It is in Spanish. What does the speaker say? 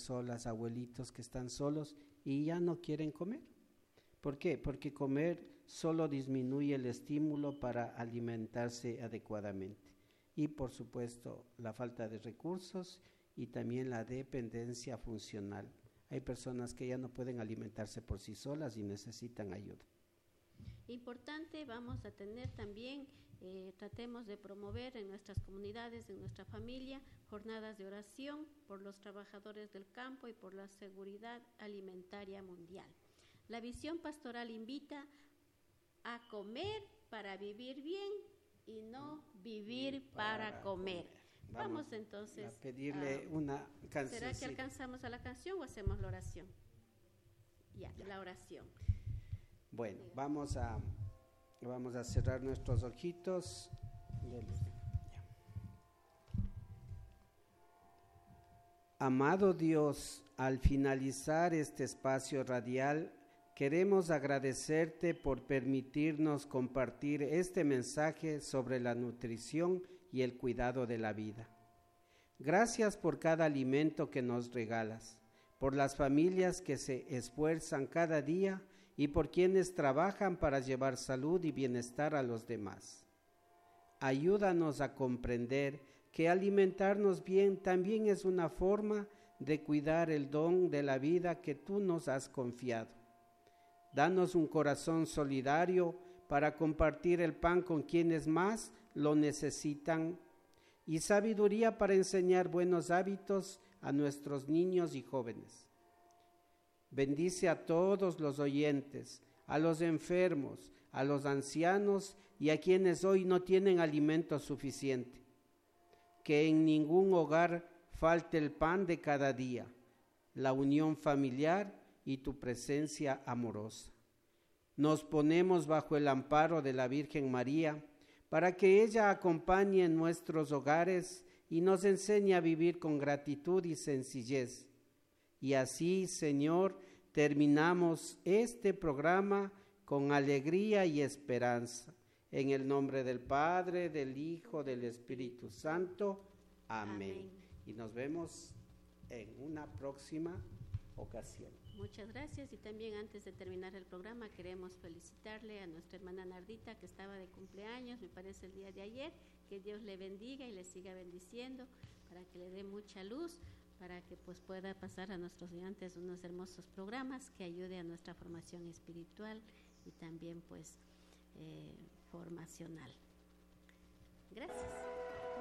solas, abuelitos que están solos y ya no quieren comer. ¿Por qué? Porque comer solo disminuye el estímulo para alimentarse adecuadamente. Y por supuesto la falta de recursos y también la dependencia funcional. Hay personas que ya no pueden alimentarse por sí solas y necesitan ayuda. Importante, vamos a tener también, tratemos de promover en nuestras comunidades, en nuestra familia, jornadas de oración por los trabajadores del campo y por la seguridad alimentaria mundial. La visión pastoral invita a comer para vivir bien y no vivir para comer. Vamos entonces a pedirle una canción. ¿Será que alcanzamos a la canción o hacemos la oración? Ya. La oración. Bueno, vamos a cerrar nuestros ojitos. Amado Dios, al finalizar este espacio radial, queremos agradecerte por permitirnos compartir este mensaje sobre la nutrición y el cuidado de la vida. Gracias por cada alimento que nos regalas, por las familias que se esfuerzan cada día y por quienes trabajan para llevar salud y bienestar a los demás. Ayúdanos a comprender que alimentarnos bien también es una forma de cuidar el don de la vida que tú nos has confiado. Danos un corazón solidario para compartir el pan con quienes más lo necesitan y sabiduría para enseñar buenos hábitos a nuestros niños y jóvenes. Bendice a todos los oyentes, a los enfermos, a los ancianos y a quienes hoy no tienen alimento suficiente. Que en ningún hogar falte el pan de cada día, la unión familiar y tu presencia amorosa. Nos ponemos bajo el amparo de la Virgen María para que ella acompañe en nuestros hogares y nos enseñe a vivir con gratitud y sencillez. Y así, Señor, terminamos este programa con alegría y esperanza. En el nombre del Padre, del Hijo, del Espíritu Santo. Amén. Y nos vemos en una próxima ocasión. Muchas gracias, y también antes de terminar el programa queremos felicitarle a nuestra hermana Nardita, que estaba de cumpleaños, me parece el día de ayer. Que Dios le bendiga y le siga bendiciendo, para que le dé mucha luz, para que pues pueda pasar a nuestros estudiantes unos hermosos programas que ayude a nuestra formación espiritual y también pues formacional. Gracias.